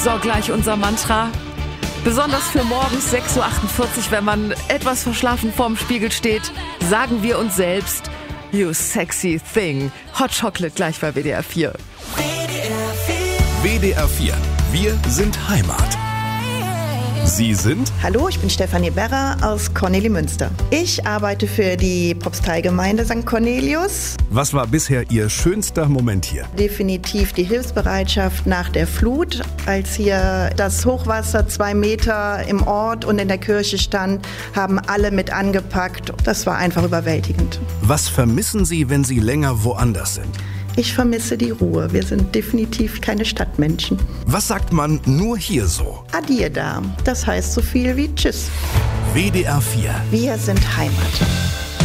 ist auch gleich unser Mantra. Besonders für morgens 6.48 Uhr, wenn man etwas verschlafen vorm Spiegel steht, sagen wir uns selbst, you sexy thing. Hot Chocolate gleich bei WDR 4. WDR 4. Wir sind Heimat. Sie sind? Hallo, ich bin Stefanie Berrer aus Kornelimünster. Ich arbeite für die Propsteigemeinde St. Cornelius. Was war bisher Ihr schönster Moment hier? Definitiv die Hilfsbereitschaft nach der Flut, als hier das Hochwasser 2 Meter im Ort und in der Kirche stand, haben alle mit angepackt. Das war einfach überwältigend. Was vermissen Sie, wenn Sie länger woanders sind? Ich vermisse die Ruhe. Wir sind definitiv keine Stadtmenschen. Was sagt man nur hier so? Adieu da. Das heißt so viel wie Tschüss. WDR 4. Wir sind Heimat.